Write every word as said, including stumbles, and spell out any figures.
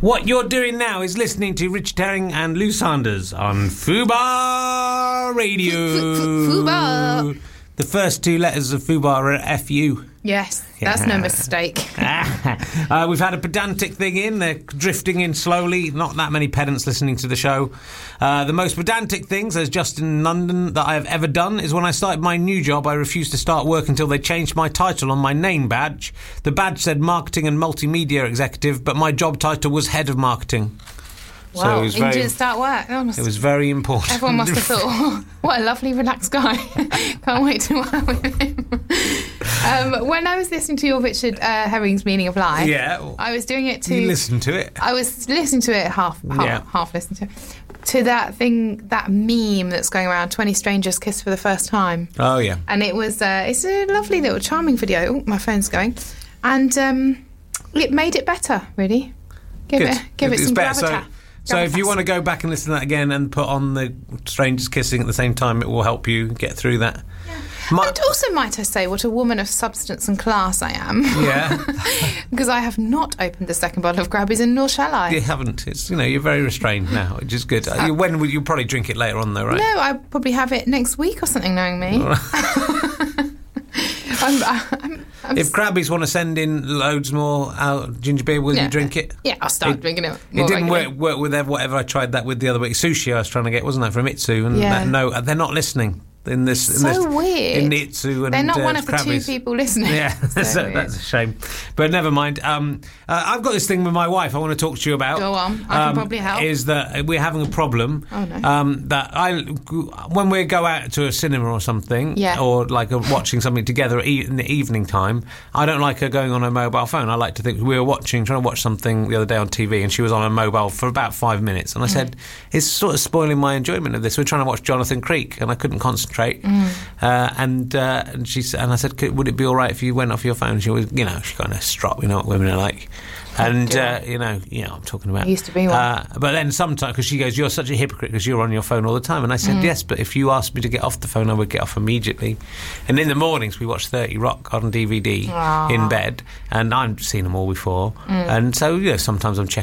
What you're doing now is listening to Richard Herring and Lou Sanders on Fubar Radio. Fubar. The first two letters of Fubar are F U. Yes, that's Yeah. no mistake. uh, we've had a pedantic thing in. They're drifting in slowly. Not that many pedants listening to the show. Uh, the most pedantic thing, says Justin in London, that I have ever done is when I started my new job, I refused to start work until they changed my title on my name badge. The badge said Marketing and Multimedia Executive, but my job title was Head of Marketing. Wow, So it was and you very, didn't start work. That must, it was very important. everyone must have thought, oh, what a lovely, relaxed guy. Can't wait to work with him. Um, when I was listening to your Richard uh, Herring's Meaning of Life, Yeah. I was doing it to... You listened to it. I was listening to it, half, half, Yeah. half listening to it, to that thing, that meme that's going around, twenty strangers kiss for the first time. Oh, yeah. And it was, uh, it's a lovely little charming video. Oh, my phone's going. And um, it made it better, really. Give Good. it, give it It's some better. gravitas. So, so if you want to go back and listen to that again and put on the strangers kissing at the same time, it will help you get through that. Yeah. My- And also, might I say, what a woman of substance and class I am. Yeah. Because I have not opened the second bottle of Grabbies, and nor shall I. You haven't. It's, you know, you're very restrained now, which is good. Uh, when will you probably drink it later on, though, right? No, I'll probably have it next week or something, knowing me. I'm, I'm, I'm If Crabbies want to send in loads more uh, ginger beer, will Yeah. you drink it? Yeah, I'll start It- drinking it. It more didn't regularly. work, work with ev- whatever I tried that with the other week. Sushi I was trying to get, wasn't that, from Itsu? And Yeah. that, no, they're not listening. In this, in So this, weird. In Itsu and They're not uh, one of the two Crabbies. people listening. Yeah, So so weird. that's a shame. But never mind. Um, uh, I've got this thing with my wife I want to talk to you about. Go on. I can probably help. Is that we're having a problem. Oh, no. Um, that I, when we go out to a cinema or something, Yeah. or like a, watching something together e- in the evening time, I don't like her going on her mobile phone. I like to think we were watching, trying to watch something the other day on T V, and she was on her mobile for about five minutes. And I Mm. said, it's sort of spoiling my enjoyment of this. We're trying to watch Jonathan Creek, and I couldn't concentrate. Mm. Uh, and uh, and she said, and I said, "Could- would it be all right if you went off your phone?" She was, you know, she kind of strop, you know what women are like. And dear. uh, you know, you know, I'm talking about. I used to be one. Uh, but then sometimes, because she goes, "You're such a hypocrite because you're on your phone all the time." And I said, Mm. "Yes, but if you asked me to get off the phone, I would get off immediately." And in the mornings, we watch thirty Rock on D V D Aww. in bed, and I've seen them all before. Mm. And so, yeah, sometimes I'm checking